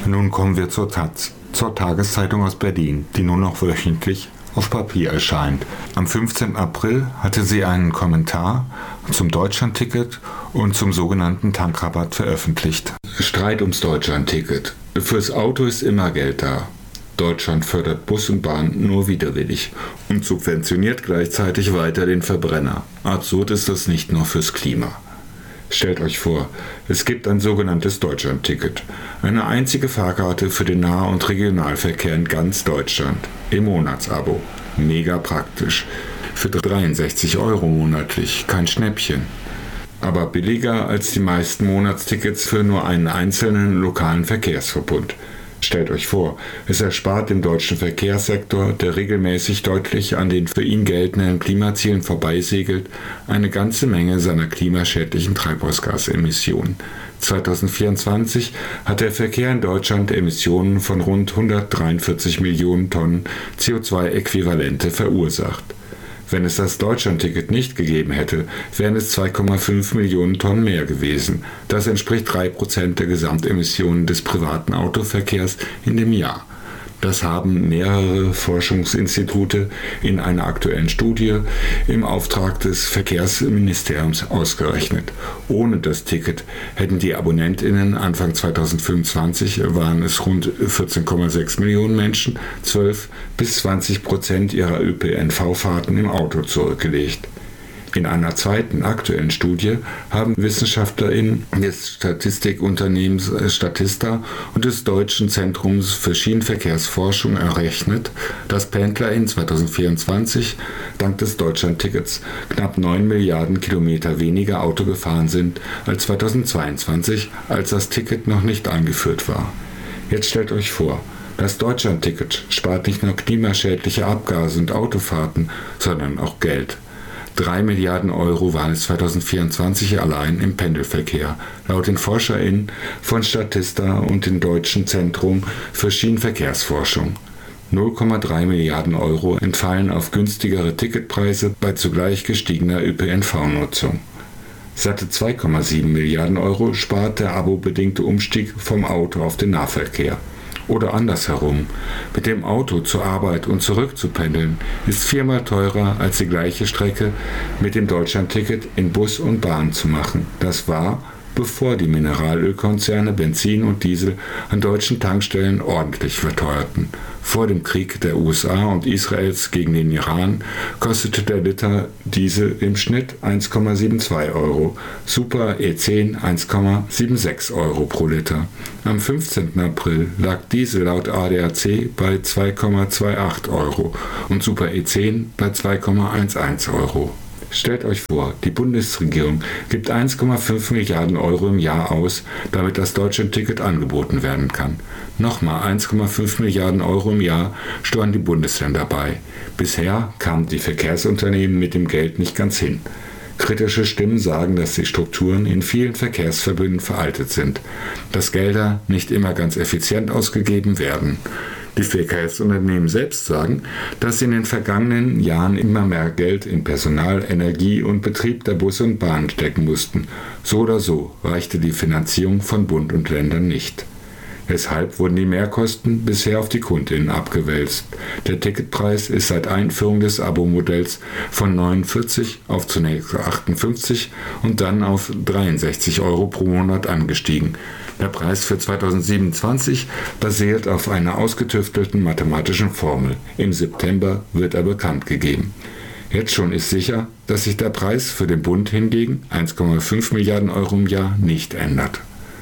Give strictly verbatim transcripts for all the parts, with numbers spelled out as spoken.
Nun kommen wir zur Taz, zur Tageszeitung aus Berlin, die nur noch wöchentlich auf Papier erscheint. Am fünfzehnten April hatte sie einen Kommentar zum Deutschlandticket und zum sogenannten Tankrabatt veröffentlicht. Streit ums Deutschlandticket. Fürs Auto ist immer Geld da. Deutschland fördert Bus und Bahn nur widerwillig und subventioniert gleichzeitig weiter den Verbrenner. Absurd ist das nicht nur fürs Klima. Stellt euch vor, es gibt ein sogenanntes Deutschlandticket. Eine einzige Fahrkarte für den Nah- und Regionalverkehr in ganz Deutschland. Im Monatsabo. Mega praktisch. Für dreiundsechzig Euro monatlich. Kein Schnäppchen. Aber billiger als die meisten Monatstickets für nur einen einzelnen lokalen Verkehrsverbund. Stellt euch vor, es erspart dem deutschen Verkehrssektor, der regelmäßig deutlich an den für ihn geltenden Klimazielen vorbeisegelt, eine ganze Menge seiner klimaschädlichen Treibhausgasemissionen. zweitausendvierundzwanzig hat der Verkehr in Deutschland Emissionen von rund hundertdreiundvierzig Millionen Tonnen C O zwei Äquivalente verursacht. Wenn es das Deutschlandticket nicht gegeben hätte, wären es zwei Komma fünf Millionen Tonnen mehr gewesen. Das entspricht drei Prozent der Gesamtemissionen des privaten Autoverkehrs in dem Jahr. Das haben mehrere Forschungsinstitute in einer aktuellen Studie im Auftrag des Verkehrsministeriums ausgerechnet. Ohne das Ticket hätten die AbonnentInnen Anfang zweitausendfünfundzwanzig, waren es rund vierzehn Komma sechs Millionen Menschen, zwölf bis zwanzig Prozent ihrer Ö P N V-Fahrten im Auto zurückgelegt. In einer zweiten aktuellen Studie haben WissenschaftlerInnen des Statistikunternehmens Statista und des Deutschen Zentrums für Schienenverkehrsforschung errechnet, dass PendlerInnen zweitausendvierundzwanzig dank des Deutschlandtickets knapp neun Milliarden Kilometer weniger Auto gefahren sind als zweitausendzweiundzwanzig, als das Ticket noch nicht eingeführt war. Jetzt stellt euch vor, das Deutschlandticket spart nicht nur klimaschädliche Abgase und Autofahrten, sondern auch Geld. Drei Milliarden Euro waren es zweitausendvierundzwanzig allein im Pendelverkehr, laut den ForscherInnen von Statista und dem Deutschen Zentrum für Schienenverkehrsforschung. null Komma drei Milliarden Euro entfallen auf günstigere Ticketpreise bei zugleich gestiegener Ö P N V-Nutzung. Satte zwei Komma sieben Milliarden Euro spart der abo-bedingte Umstieg vom Auto auf den Nahverkehr. Oder andersherum, mit dem Auto zur Arbeit und zurück zu pendeln, ist viermal teurer als die gleiche Strecke mit dem Deutschlandticket in Bus und Bahn zu machen. Das war, bevor die Mineralölkonzerne Benzin und Diesel an deutschen Tankstellen ordentlich verteuerten. Vor dem Krieg der U S A und Israels gegen den Iran kostete der Liter Diesel im Schnitt eins Komma zweiundsiebzig Euro, Super E zehn eins Komma sechsundsiebzig Euro pro Liter. Am fünfzehnten April lag Diesel laut A D A C bei zwei Komma achtundzwanzig Euro und Super E zehn bei zwei Komma elf Euro. Stellt euch vor, die Bundesregierung gibt eins Komma fünf Milliarden Euro im Jahr aus, damit das Deutschlandticket angeboten werden kann. Nochmal eins Komma fünf Milliarden Euro im Jahr steuern die Bundesländer bei. Bisher kamen die Verkehrsunternehmen mit dem Geld nicht ganz hin. Kritische Stimmen sagen, dass die Strukturen in vielen Verkehrsverbünden veraltet sind, dass Gelder nicht immer ganz effizient ausgegeben werden. Die Verkehrsunternehmen selbst sagen, dass sie in den vergangenen Jahren immer mehr Geld in Personal, Energie und Betrieb der Busse und Bahnen stecken mussten. So oder so reichte die Finanzierung von Bund und Ländern nicht. Deshalb wurden die Mehrkosten bisher auf die KundInnen abgewälzt. Der Ticketpreis ist seit Einführung des Abo-Modells von neunundvierzig auf zunächst achtundfünfzig und dann auf dreiundsechzig Euro pro Monat angestiegen. Der Preis für zweitausendsiebenundzwanzig basiert auf einer ausgetüftelten mathematischen Formel. Im September wird er bekannt gegeben. Jetzt schon ist sicher, dass sich der Preis für den Bund hingegen eins Komma fünf Milliarden Euro im Jahr nicht ändert.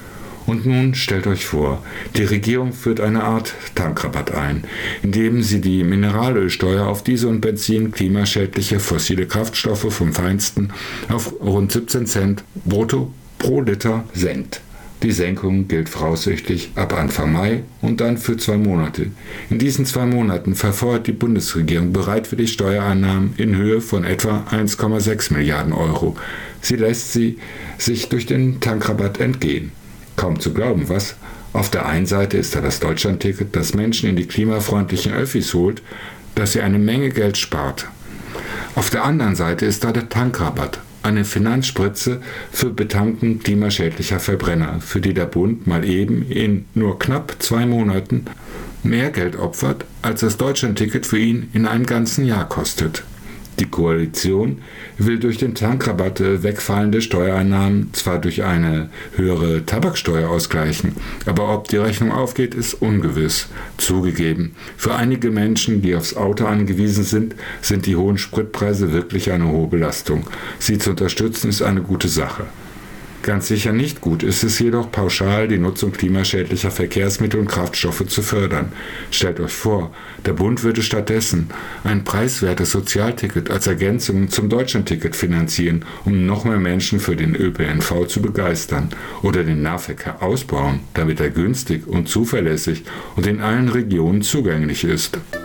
Und nun stellt euch vor, die Regierung führt eine Art Tankrabatt ein, indem sie die Mineralölsteuer auf Diesel und Benzin, klimaschädliche fossile Kraftstoffe vom Feinsten, auf rund siebzehn Cent brutto pro Liter senkt. Die Senkung gilt voraussichtlich ab Anfang Mai und dann für zwei Monate. In diesen zwei Monaten verfeuert die Bundesregierung bereitwillig Steuereinnahmen in Höhe von etwa eins Komma sechs Milliarden Euro. Sie lässt sie sich durch den Tankrabatt entgehen. Kaum zu glauben, was? Auf der einen Seite ist da das Deutschlandticket, das Menschen in die klimafreundlichen Öffis holt, dass sie eine Menge Geld spart. Auf der anderen Seite ist da der Tankrabatt, Eine Finanzspritze für Betanken klimaschädlicher Verbrenner, für die der Bund mal eben in nur knapp zwei Monaten mehr Geld opfert, als das Deutschlandticket für ihn in einem ganzen Jahr kostet. Die Koalition will durch den Tankrabatt wegfallende Steuereinnahmen zwar durch eine höhere Tabaksteuer ausgleichen, aber ob die Rechnung aufgeht, ist ungewiss. Zugegeben, für einige Menschen, die aufs Auto angewiesen sind, sind die hohen Spritpreise wirklich eine hohe Belastung. Sie zu unterstützen ist eine gute Sache. Ganz sicher nicht gut ist es jedoch, pauschal die Nutzung klimaschädlicher Verkehrsmittel und Kraftstoffe zu fördern. Stellt euch vor, der Bund würde stattdessen ein preiswertes Sozialticket als Ergänzung zum Deutschlandticket finanzieren, um noch mehr Menschen für den Ö P N V zu begeistern, oder den Nahverkehr ausbauen, damit er günstig und zuverlässig und in allen Regionen zugänglich ist.